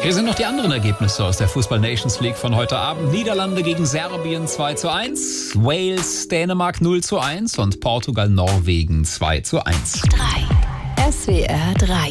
Hier sind noch die anderen Ergebnisse aus der Fußball Nations League von heute Abend. Niederlande gegen Serbien 2:1, Wales, Dänemark 0:1 und Portugal, Norwegen 2:1. 3. SWR 3